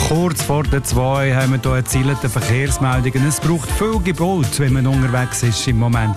Kurz vor der 2 haben wir hier erzielte Verkehrsmeldungen. Es braucht viel Geduld, wenn man unterwegs ist im Moment.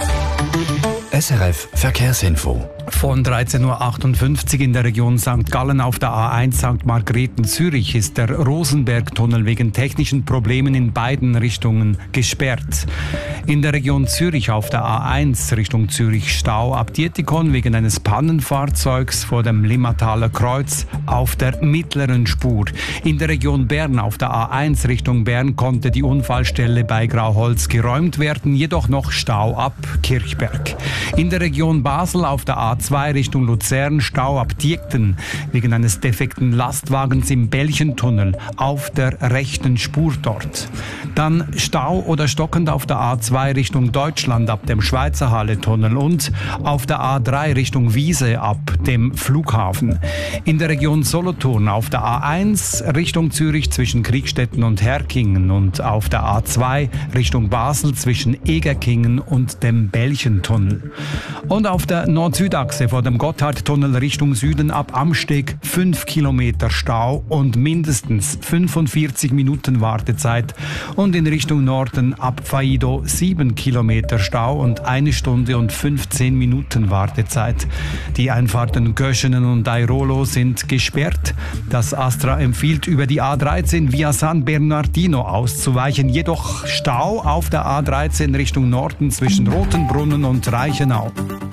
SRF Verkehrsinfo. Von 13.58 Uhr in der Region St. Gallen auf der A1 St. Margrethen Zürich ist der Rosenbergtunnel wegen technischen Problemen in beiden Richtungen gesperrt. In der Region Zürich auf der A1 Richtung Zürich Stau ab Dietikon wegen eines Pannenfahrzeugs vor dem Limmataler Kreuz auf der mittleren Spur. In der Region Bern auf der A1 Richtung Bern konnte die Unfallstelle bei Grauholz geräumt werden, jedoch noch Stau ab Kirchberg. In der Region Basel auf der A2 Richtung Luzern Stau ab Diekten wegen eines defekten Lastwagens im Belchentunnel auf der rechten Spur dort. Dann Stau oder stockend auf der A2 Richtung Deutschland ab dem Schweizer Halle-Tunnel und auf der A3 Richtung Wiese ab dem Flughafen. In der Region Solothurn auf der A1 Richtung Zürich zwischen Kriegstetten und Herkingen und auf der A2 Richtung Basel zwischen Egerkingen und dem Belchentunnel. Und auf der Nord-Süd-Achse vor dem Gotthardtunnel Richtung Süden ab Amsteg 5 Kilometer Stau und mindestens 45 Minuten Wartezeit. Und in Richtung Norden ab Faido 7 Kilometer Stau und 1 Stunde und 15 Minuten Wartezeit. Die Einfahrten Göschenen und Airolo sind gesperrt. Das Astra empfiehlt, über die A13 via San Bernardino auszuweichen. Jedoch Stau auf der A13 Richtung Norden zwischen Rotenbrunnen und Reichenau.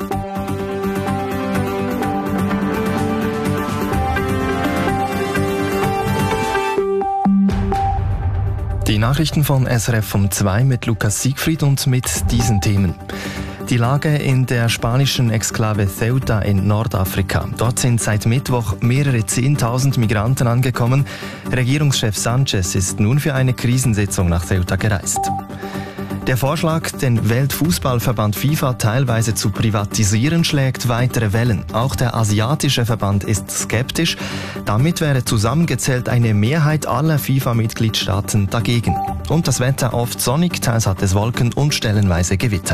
Die Nachrichten von SRF um 2 mit Lukas Siegfried und mit diesen Themen. Die Lage in der spanischen Exklave Ceuta in Nordafrika. Dort sind seit Mittwoch mehrere 10.000 Migranten angekommen. Regierungschef Sanchez ist nun für eine Krisensitzung nach Ceuta gereist. Der Vorschlag, den Weltfußballverband FIFA teilweise zu privatisieren, schlägt weitere Wellen. Auch der asiatische Verband ist skeptisch. Damit wäre zusammengezählt eine Mehrheit aller FIFA-Mitgliedstaaten dagegen. Und das Wetter oft sonnig, teils hat es Wolken und stellenweise Gewitter.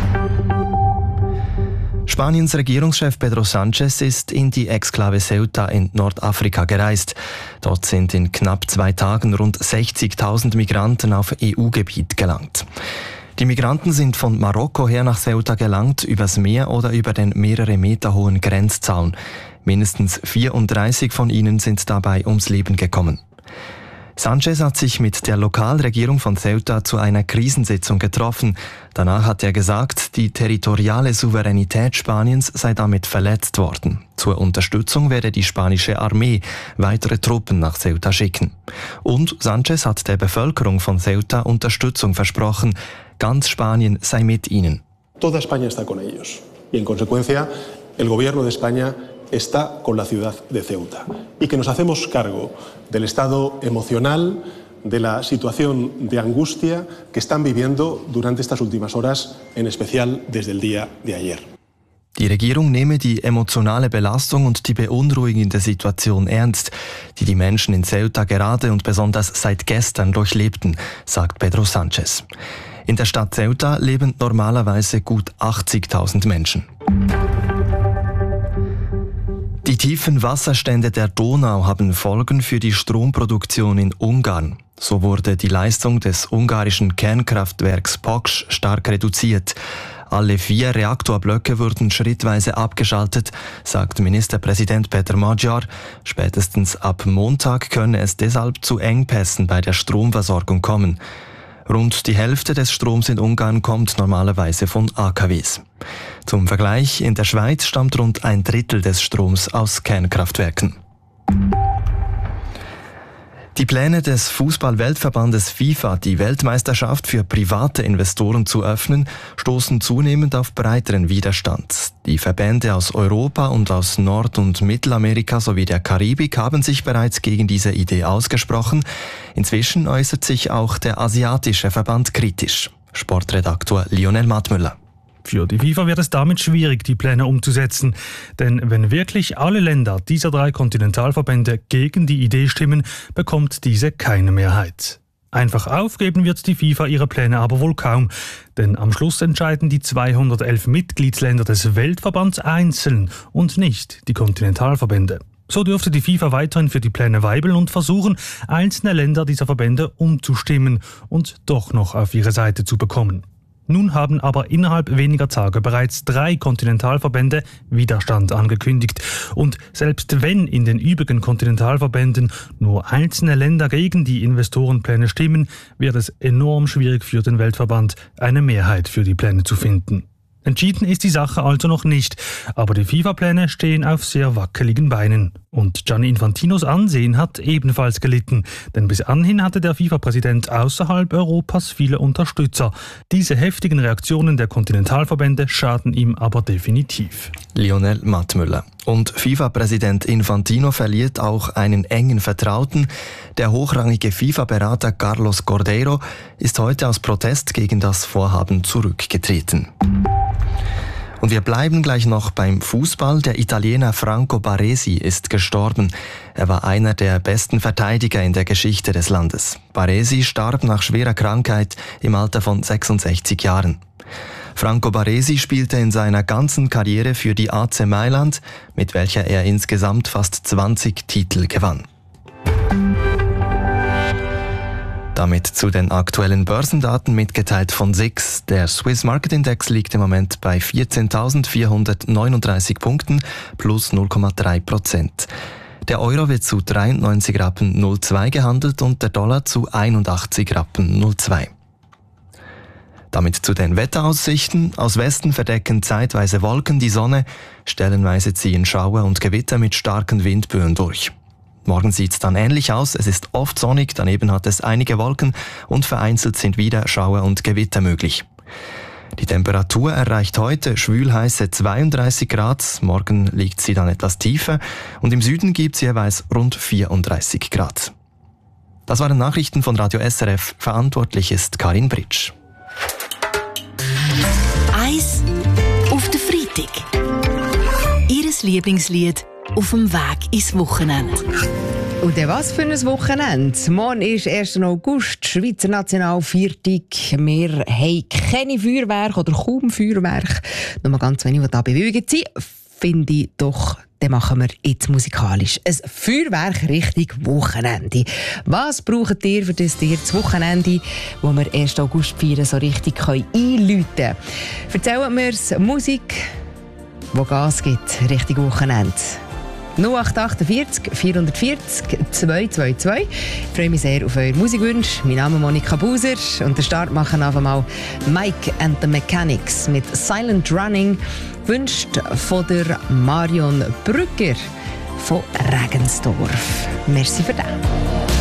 Spaniens Regierungschef Pedro Sánchez ist in die Exklave Ceuta in Nordafrika gereist. Dort sind in knapp 2 Tagen rund 60.000 Migranten auf EU-Gebiet gelangt. Die Migranten sind von Marokko her nach Ceuta gelangt, übers Meer oder über den mehrere Meter hohen Grenzzaun. Mindestens 34 von ihnen sind dabei ums Leben gekommen. Sanchez hat sich mit der Lokalregierung von Ceuta zu einer Krisensitzung getroffen. Danach hat er gesagt, die territoriale Souveränität Spaniens sei damit verletzt worden. Zur Unterstützung werde die spanische Armee weitere Truppen nach Ceuta schicken. Und Sanchez hat der Bevölkerung von Ceuta Unterstützung versprochen. Ganz Spanien sei mit ihnen. Toda España está con ellos. Y en consecuencia, el gobierno de España está con la ciudad de Ceuta y que nos hacemos cargo del estado emocional, de la situación de angustia que están viviendo durante estas últimas horas, en especial desde el día de ayer. Die Regierung nehme die emotionale Belastung und die beunruhigende Situation ernst, die die Menschen in Ceuta gerade und besonders seit gestern durchlebten, sagt Pedro Sánchez. In der Stadt Ceuta leben normalerweise gut 80.000 Menschen. Die tiefen Wasserstände der Donau haben Folgen für die Stromproduktion in Ungarn. So wurde die Leistung des ungarischen Kernkraftwerks Paks stark reduziert. Alle 4 Reaktorblöcke wurden schrittweise abgeschaltet, sagt Ministerpräsident Peter Magyar. Spätestens ab Montag könne es deshalb zu Engpässen bei der Stromversorgung kommen. Rund die Hälfte des Stroms in Ungarn kommt normalerweise von AKWs. Zum Vergleich, in der Schweiz stammt rund 1/3 des Stroms aus Kernkraftwerken. Die Pläne des Fußball-Weltverbandes FIFA, die Weltmeisterschaft für private Investoren zu öffnen, stoßen zunehmend auf breiteren Widerstand. Die Verbände aus Europa und aus Nord- und Mittelamerika sowie der Karibik haben sich bereits gegen diese Idee ausgesprochen. Inzwischen äußert sich auch der asiatische Verband kritisch. Sportredaktor Lionel Mattmüller. Für die FIFA wird es damit schwierig, die Pläne umzusetzen. Denn wenn wirklich alle Länder dieser 3 Kontinentalverbände gegen die Idee stimmen, bekommt diese keine Mehrheit. Einfach aufgeben wird die FIFA ihre Pläne aber wohl kaum. Denn am Schluss entscheiden die 211 Mitgliedsländer des Weltverbands einzeln und nicht die Kontinentalverbände. So dürfte die FIFA weiterhin für die Pläne weibeln und versuchen, einzelne Länder dieser Verbände umzustimmen und doch noch auf ihre Seite zu bekommen. Nun haben aber innerhalb weniger Tage bereits 3 Kontinentalverbände Widerstand angekündigt. Und selbst wenn in den übrigen Kontinentalverbänden nur einzelne Länder gegen die Investorenpläne stimmen, wird es enorm schwierig für den Weltverband, eine Mehrheit für die Pläne zu finden. Entschieden ist die Sache also noch nicht, aber die FIFA-Pläne stehen auf sehr wackeligen Beinen. Und Gianni Infantinos Ansehen hat ebenfalls gelitten, denn bis anhin hatte der FIFA-Präsident außerhalb Europas viele Unterstützer. Diese heftigen Reaktionen der Kontinentalverbände schaden ihm aber definitiv. Lionel Mattmüller. Und FIFA-Präsident Infantino verliert auch einen engen Vertrauten. Der hochrangige FIFA-Berater Carlos Cordeiro ist heute aus Protest gegen das Vorhaben zurückgetreten. Und wir bleiben gleich noch beim Fußball. Der Italiener Franco Baresi ist gestorben. Er war einer der besten Verteidiger in der Geschichte des Landes. Baresi starb nach schwerer Krankheit im Alter von 66 Jahren. Franco Baresi spielte in seiner ganzen Karriere für die AC Mailand, mit welcher er insgesamt fast 20 Titel gewann. Damit zu den aktuellen Börsendaten mitgeteilt von SIX. Der Swiss Market Index liegt im Moment bei 14.439 Punkten plus 0,3%. Der Euro wird zu 93,02 Rappen gehandelt und der Dollar zu 81,02 Rappen. Damit zu den Wetteraussichten. Aus Westen verdecken zeitweise Wolken die Sonne, stellenweise ziehen Schauer und Gewitter mit starken Windböen durch. Morgen sieht es dann ähnlich aus. Es ist oft sonnig, daneben hat es einige Wolken und vereinzelt sind wieder Schauer und Gewitter möglich. Die Temperatur erreicht heute schwülheiße 32 Grad, morgen liegt sie dann etwas tiefer und im Süden gibt es jeweils rund 34 Grad. Das waren Nachrichten von Radio SRF, verantwortlich ist Karin Britsch. Eis auf den Freitag. Ihres Lieblingslied auf dem Weg ins Wochenende. Und was für ein Wochenende. Morgen ist 1. August, Schweizer Nationalviertag. Wir haben keine Feuerwerke oder kaum Feuerwerke. Nur ganz wenig, die da bewegt sind. Finde ich doch, dann machen wir jetzt musikalisch ein Feuerwerk Richtung Wochenende. Was braucht ihr, für das ihr das Wochenende, wo wir 1. August feiern, so richtig einläuten können? Erzählt mir's Musik, die Gas gibt Richtung Wochenende. 0848 440 222. Ich freue mich sehr auf eure Musikwünsche. Mein Name ist Monika Buser und den Start machen wir mal Mike and the Mechanics mit Silent Running, gewünscht von der Marion Brügger von Regensdorf. Merci für das.